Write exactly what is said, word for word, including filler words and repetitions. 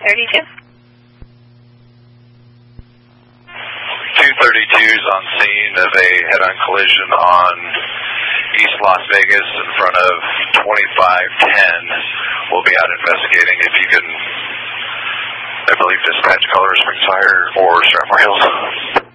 thirty-two. two thirty-two is on scene of a head-on collision on East Las Vegas in front of twenty-five ten. We'll be out investigating. If you can, I believe, dispatch Colorado Springs Fire or Strathmore Hills.